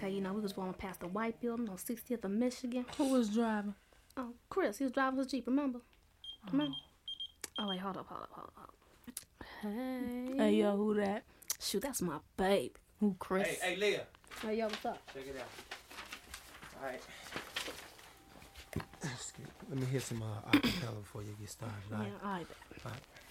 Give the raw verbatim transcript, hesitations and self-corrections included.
okay, you know, we was rolling past the white building on sixtieth of Michigan. Who was driving? Oh, Chris, he was driving his Jeep, remember? Remember? Oh, wait, hold up, hold up, hold up, hold up. Hey. Hey, yo, who that? Shoot, that's my baby. Who, Chris? Hey, hey, Leah. Hey, yo, what's up? Check it out. All right. Let me hit some uh, acapella before you get started. All right. Yeah, all right. All right.